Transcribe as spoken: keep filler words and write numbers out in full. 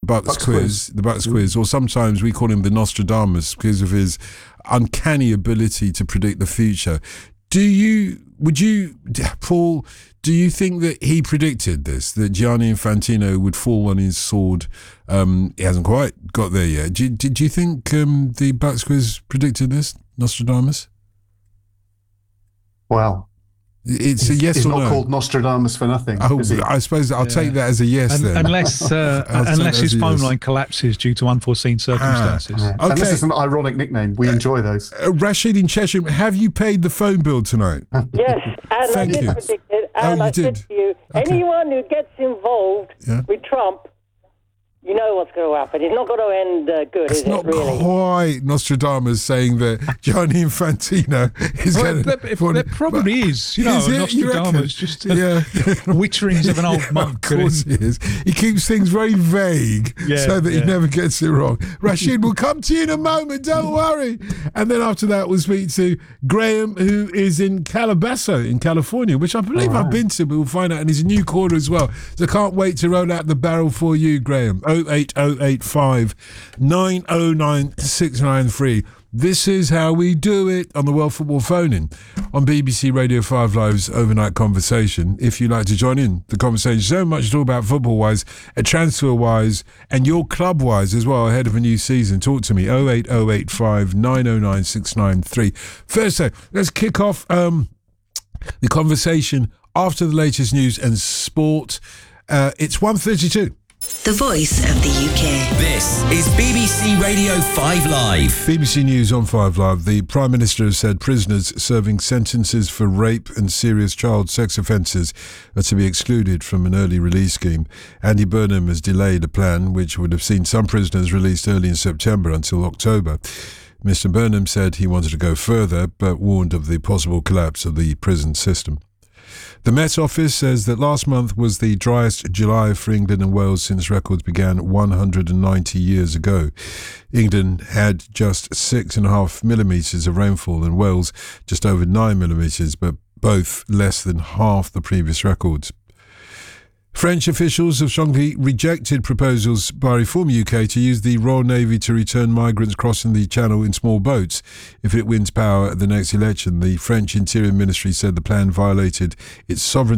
Bucks, Bucks quiz, quiz, the Bucks quiz, or sometimes we call him the Nostradamus because of his uncanny ability to predict the future. Do you, would you, Paul, do you think that he predicted this, that Gianni Infantino would fall on his sword? Um, he hasn't quite got there yet. Did, did you think um, the Bucks quiz predicted this, Nostradamus? Wow. It's a yes He's or not no. called Nostradamus for nothing. Oh, is he? I suppose I'll Yeah. take that as a yes Un- then. unless uh, I'll take unless that his as a phone yes. line collapses due to unforeseen circumstances. Yeah. Okay. And this is an ironic nickname. We enjoy those. Uh, Rashid in Cheshire, have you paid the phone bill tonight? Yes, and Thank I did you. predict it, Oh, and you I said did? to you, Okay. anyone who gets involved Yeah. with Trump, you know what's going to happen. It's not going to end uh, good, It's is not it, really? quite Nostradamus saying that Gianni Infantino is Well, going there, there, there probably is, you know, Is it? You reckon? Nostradamus, just uh, Yeah. witterings of an old Yeah, monk. of course he is. He keeps things very vague Yeah, so that he yeah. never gets it wrong. Rashid, we'll come to you in a moment, don't worry. And then after that, we'll speak to Graham, who is in Calabasas in California, which I believe I've been to, but we'll find out. And he's a new caller as well. So can't wait to roll out the barrel for you, Graham. oh eight oh eight five nine oh nine six nine three. This is how we do it on the World Football Phone-In on B B C Radio five Live's Overnight Conversation. If you'd like to join in the conversation, so much to talk about football-wise, uh, transfer-wise, and your club-wise as well ahead of a new season. Talk to me, oh eight oh eight five nine oh nine six nine three. First, though, let's kick off um, the conversation after the latest news and sport. Uh, it's one thirty-two. The voice of the U K. This is B B C Radio five Live. B B C News on five Live. The Prime Minister has said prisoners serving sentences for rape and serious child sex offences are to be excluded from an early release scheme. Andy Burnham has delayed a plan which would have seen some prisoners released early in September until October. Mister Burnham said he wanted to go further, but warned of the possible collapse of the prison system. The Met Office says that last month was the driest July for England and Wales since records began one hundred ninety years ago. England had just six and a half millimetres of rainfall and Wales just over nine millimetres, but both less than half the previous records. French officials have strongly rejected proposals by Reform U K to use the Royal Navy to return migrants crossing the Channel in small boats if it wins power at the next election. The French Interior Ministry said the plan violated its sovereignty